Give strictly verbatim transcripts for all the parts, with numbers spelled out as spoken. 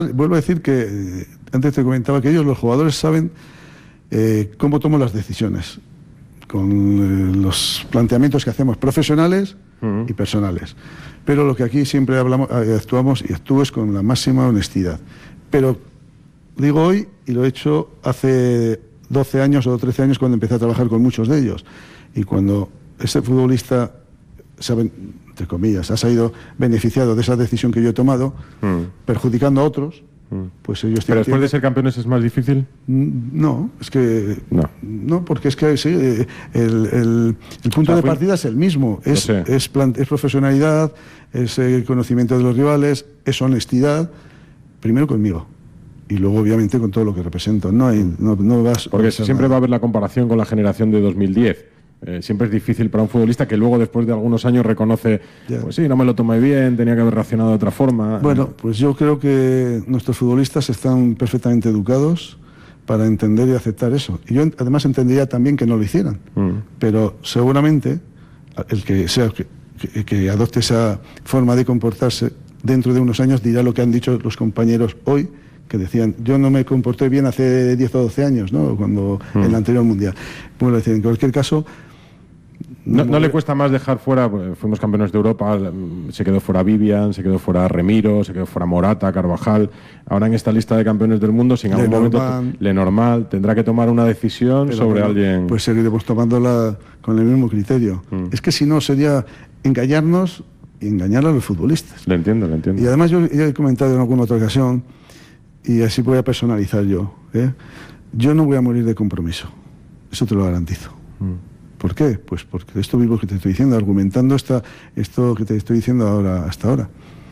Vuelvo a decir que, eh, antes te comentaba que ellos, los jugadores, saben eh, cómo tomo las decisiones, con eh, los planteamientos que hacemos profesionales uh-huh. y personales. Pero lo que aquí siempre hablamos, eh, actuamos y actúo es con la máxima honestidad. Pero digo hoy, y lo he hecho hace doce años o trece años cuando empecé a trabajar con muchos de ellos. Y cuando ese futbolista, saben, entre comillas, ha salido beneficiado de esa decisión que yo he tomado, mm. perjudicando a otros, mm. pues ellos... ¿Pero después de ser campeones es más difícil? No, es que... No, no porque es que sí, el, el, el punto o sea, de partida es el mismo. Es, es, plan, es profesionalidad, es el conocimiento de los rivales, es honestidad, primero conmigo. Y luego, obviamente, con todo lo que represento. No hay, no, no vas, porque no siempre nada. Va a haber la comparación con la generación de dos mil diez. Eh, siempre es difícil para un futbolista que luego, después de algunos años, reconoce, yeah. pues sí, no me lo tomé bien, tenía que haber reaccionado de otra forma. Bueno, pues yo creo que nuestros futbolistas están perfectamente educados para entender y aceptar eso. Y yo, además, entendería también que no lo hicieran. Mm. Pero seguramente el que sea que, que, que adopte esa forma de comportarse dentro de unos años dirá lo que han dicho los compañeros hoy, que decían, yo no me comporté bien hace diez o doce años, ¿no? Cuando mm. en el anterior mundial. Bueno, decir, en cualquier caso... No, no le cuesta más dejar fuera, fuimos campeones de Europa, se quedó fuera Vivian, se quedó fuera Remiro, se quedó fuera Morata, Carvajal. Ahora en esta lista de campeones del mundo, sin algún momento Lenormand tendrá que tomar una decisión pero, sobre pero, alguien. Pues seguiremos tomándola con el mismo criterio. Mm. Es que si no sería engañarnos y engañar a los futbolistas. Le entiendo, le entiendo. Y además yo ya he comentado en alguna otra ocasión, y así voy a personalizar yo, ¿eh? Yo no voy a morir de compromiso, eso te lo garantizo. Mm. ¿Por qué? Pues porque esto mismo que te estoy diciendo, argumentando esta, esto que te estoy diciendo ahora, hasta ahora.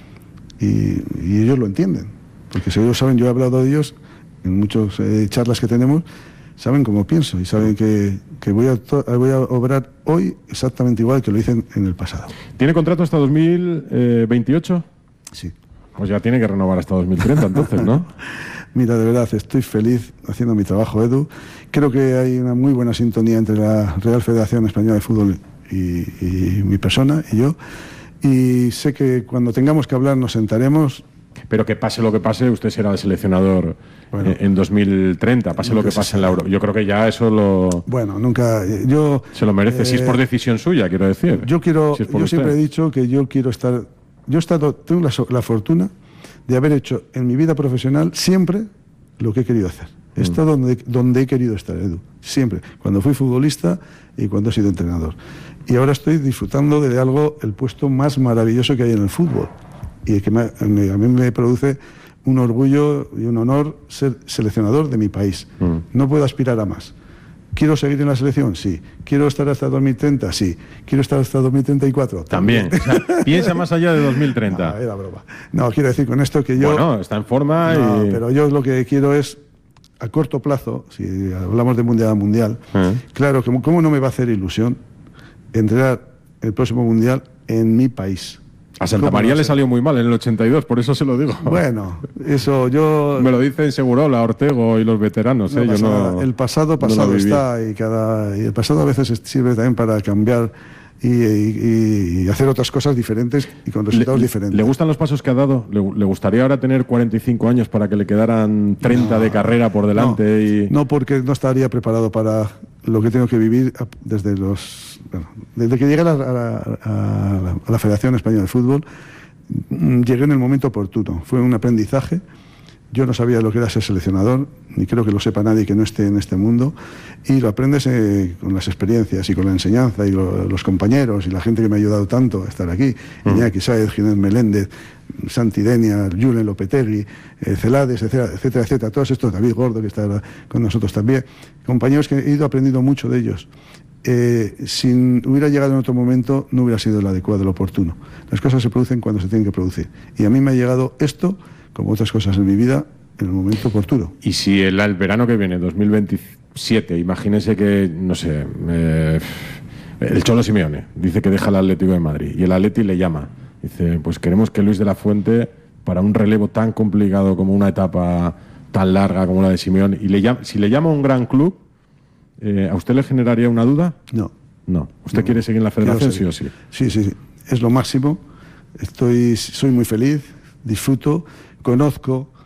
Y, y ellos lo entienden, porque si ellos saben, yo he hablado de ellos en muchas eh, charlas que tenemos, saben cómo pienso y saben que, que voy, a voy a obrar hoy exactamente igual que lo hice en, en el pasado. ¿Tiene contrato hasta dos mil veintiocho? Sí. Pues ya tiene que renovar hasta dos mil treinta entonces, ¿no? Mira, de verdad, estoy feliz haciendo mi trabajo, Edu. Creo que hay una muy buena sintonía entre la Real Federación Española de Fútbol y, y mi persona y yo. Y sé que cuando tengamos que hablar nos sentaremos. Pero que pase lo que pase, usted será el seleccionador bueno, en dos mil treinta, pase lo que pase en la Euro. Yo creo que ya eso lo... Bueno, nunca... Yo, se lo merece, eh, si es por decisión suya, quiero decir. Yo quiero... Si es yo siempre he dicho que yo quiero estar... Yo he estado, tengo la, la fortuna de haber hecho en mi vida profesional siempre lo que he querido hacer. He estado mm. donde, donde he querido estar, Edu. Siempre. Cuando fui futbolista y cuando he sido entrenador. Y ahora estoy disfrutando de algo, el puesto más maravilloso que hay en el fútbol. Y que me, me, a mí me produce un orgullo y un honor ser seleccionador de mi país. Mm. No puedo aspirar a más. ¿Quiero seguir en la selección? Sí. ¿Quiero estar hasta dos mil treinta? Sí. ¿Quiero estar hasta dos mil treinta y cuatro? También. También. O sea, piensa más allá de dos mil treinta. No, era broma. No, quiero decir con esto que yo... Bueno, está en forma no, y... pero yo lo que quiero es, a corto plazo, si hablamos de mundial a mundial, ¿Eh? claro, que ¿cómo no me va a hacer ilusión entrenar el próximo mundial en mi país? A Santa María le salió muy mal en el ochenta y dos, por eso se lo digo. Bueno, eso yo... Me lo dicen Segurola, Ortego y los veteranos. No ¿eh? Yo no, el pasado, pasado no está, y, cada, y el pasado a veces sirve también para cambiar y, y, y hacer otras cosas diferentes y con resultados le, diferentes. ¿Le gustan los pasos que ha dado? ¿Le, le gustaría ahora tener cuarenta y cinco años para que le quedaran treinta no, de carrera por delante? No, y... no, porque no estaría preparado para lo que tengo que vivir desde los... Bueno, desde que llegué a la, a, la, a, la, a la Federación Española de Fútbol, llegué en el momento oportuno. Fue un aprendizaje. Yo no sabía lo que era ser seleccionador, ni creo que lo sepa nadie que no esté en este mundo, y lo aprendes eh, con las experiencias y con la enseñanza y lo, los compañeros y la gente que me ha ayudado tanto a estar aquí, mm. Iñaki Sáez, Ginés Meléndez, Santi Denia, Julen Lopetegui, eh, Celades, etcétera, etcétera, etcétera, todos estos, David Gordo que está con nosotros también, compañeros que he ido aprendiendo mucho de ellos. Eh, si hubiera llegado en otro momento no hubiera sido el adecuado, el oportuno. Las cosas se producen cuando se tienen que producir, y a mí me ha llegado esto, como otras cosas en mi vida, en el momento oportuno. Y si el, el verano que viene, dos mil veintisiete, imagínese que, no sé, eh, el Cholo Simeone dice que deja el Atlético de Madrid y el Atleti le llama, dice, pues queremos que Luis de la Fuente, para un relevo tan complicado como una etapa tan larga como la de Simeone, y le llama, si le llama a un gran club, eh, ¿a usted le generaría una duda? No. No. ¿Usted no, quiere seguir en la federación, sí o sí? Sí, sí, sí. Es lo máximo. Estoy, soy muy feliz, disfruto, conozco